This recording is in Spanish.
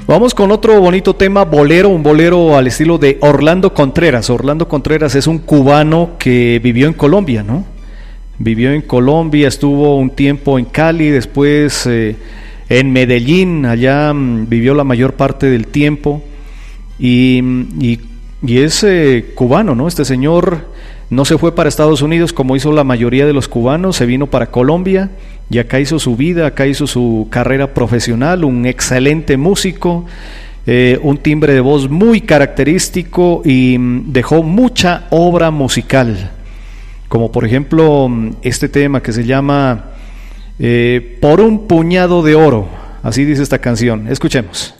Vamos con otro bonito tema, bolero, un bolero al estilo de Orlando Contreras. Orlando Contreras es un cubano que vivió en Colombia, ¿no? Vivió en Colombia, estuvo un tiempo en Cali, después en Medellín, allá vivió la mayor parte del tiempo y es cubano, ¿no? Este señor no se fue para Estados Unidos como hizo la mayoría de los cubanos, se vino para Colombia y acá hizo su vida, acá hizo su carrera profesional, un excelente músico, un timbre de voz muy característico y dejó mucha obra musical, como por ejemplo este tema que se llama Por un puñado de oro, así dice esta canción, escuchemos.